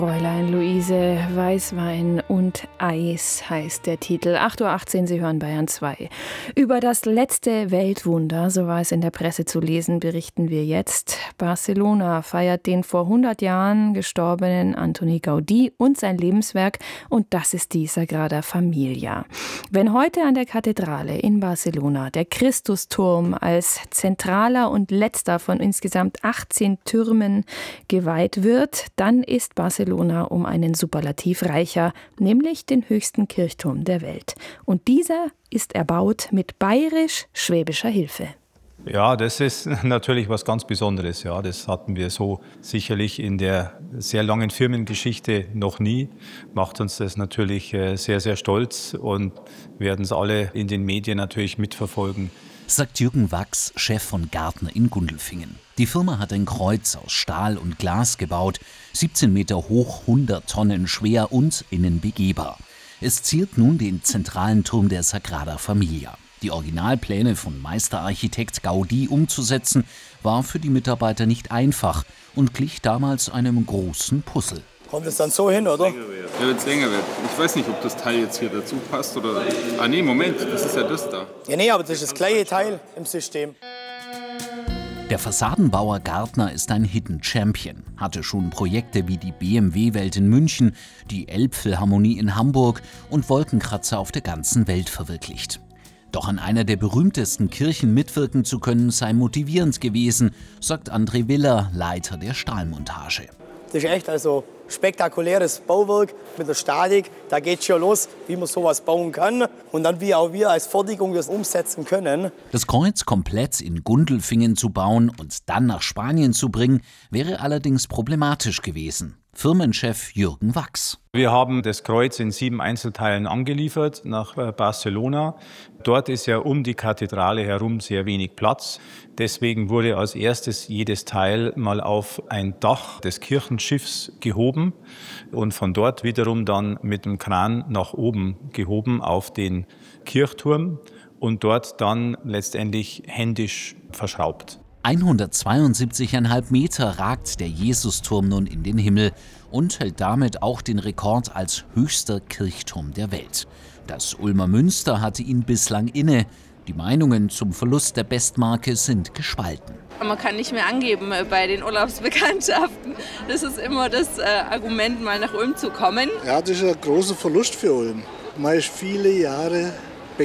Fräulein Luise, Weißwein und Eis heißt der Titel. 8:18 Uhr, Sie hören Bayern 2. Über das letzte Weltwunder, so war es in der Presse zu lesen, berichten wir jetzt. Barcelona feiert den vor 100 Jahren gestorbenen Antoni Gaudí und sein Lebenswerk, und das ist die Sagrada Familia. Wenn heute an der Kathedrale in Barcelona der Christusturm als zentraler und letzter von insgesamt 18 Türmen geweiht wird, dann ist Barcelona um einen Superlativ reicher, nämlich den höchsten Kirchturm der Welt. Und dieser ist erbaut mit bayerisch-schwäbischer Hilfe. Ja, das ist natürlich was ganz Besonderes. Ja, das hatten wir so sicherlich in der sehr langen Firmengeschichte noch nie. Macht uns das natürlich sehr, sehr stolz und werden es alle in den Medien natürlich mitverfolgen. Sagt Jürgen Wachs, Chef von Gärtner in Gundelfingen. Die Firma hat ein Kreuz aus Stahl und Glas gebaut, 17 Meter hoch, 100 Tonnen schwer und innen begehbar. Es ziert nun den zentralen Turm der Sagrada Familia. Die Originalpläne von Meisterarchitekt Gaudí umzusetzen, war für die Mitarbeiter nicht einfach und glich damals einem großen Puzzle. Kommt es dann so hin, oder? Ja, wenn es länger wird. Ich weiß nicht, ob das Teil jetzt hier dazu passt oder... Ah nee, Moment, das ist ja das da. Ja, nee, aber das ist das gleiche Teil im System. Der Fassadenbauer Gärtner ist ein Hidden Champion, hatte schon Projekte wie die BMW-Welt in München, die Elbphilharmonie in Hamburg und Wolkenkratzer auf der ganzen Welt verwirklicht. Doch an einer der berühmtesten Kirchen mitwirken zu können, sei motivierend gewesen, sagt André Willer, Leiter der Stahlmontage. Das ist echt spektakuläres Bauwerk mit der Statik. Da geht schon los, wie man sowas bauen kann und dann wie auch wir als Fertigung das umsetzen können. Das Kreuz komplett in Gundelfingen zu bauen und dann nach Spanien zu bringen, wäre allerdings problematisch gewesen. Firmenchef Jürgen Wachs. Wir haben das Kreuz in 7 Einzelteilen angeliefert nach Barcelona. Dort ist ja um die Kathedrale herum sehr wenig Platz. Deswegen wurde als erstes jedes Teil mal auf ein Dach des Kirchenschiffs gehoben und von dort wiederum dann mit dem Kran nach oben gehoben auf den Kirchturm und dort dann letztendlich händisch verschraubt. 172,5 Meter ragt der Jesusturm nun in den Himmel und hält damit auch den Rekord als höchster Kirchturm der Welt. Das Ulmer Münster hatte ihn bislang inne. Die Meinungen zum Verlust der Bestmarke sind gespalten. Man kann nicht mehr angeben bei den Urlaubsbekanntschaften. Das ist immer das Argument, mal nach Ulm zu kommen. Ja, das ist ein großer Verlust für Ulm. Man ist viele Jahre